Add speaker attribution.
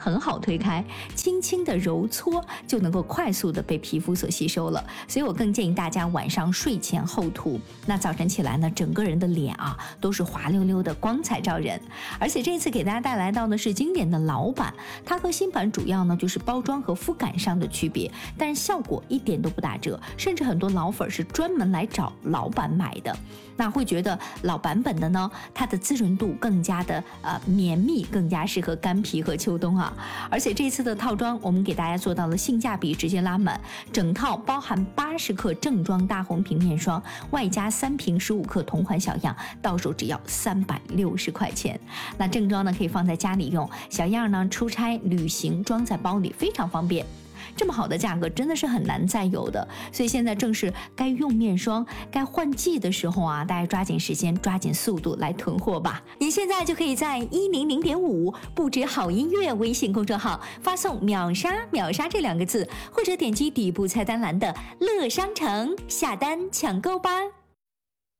Speaker 1: 很好推开，轻轻的揉搓就能够快速的被皮肤所吸收了。所以我更建议大家晚上睡前后涂，那早晨起来呢，整个人的脸啊都是滑溜溜的，光彩照人。而且这次给大家带来到的是经典的老版，它和新版主要呢就是包装和肤感上的区别，但是效果一点都不打折，甚至很多老粉是专门来找老版买的。那会觉得老版本的呢，它的滋润度更加的绵密，更加适合干皮和秋冬啊。而且这次的套装我们给大家做到了性价比直接拉满，整套包含80克正装大红瓶面霜，外加3瓶15克同款小样，到手只要360块钱。那正装呢可以放在家里用，小样呢出差旅行装在包里非常方便。这么好的价格真的是很难再有的，所以现在正是该用面霜该换季的时候啊，大家抓紧时间抓紧速度来囤货吧。您现在就可以在100.5不止好音乐微信公众号发送秒杀秒杀这2个字，或者点击底部菜单栏的乐商城下单抢购吧。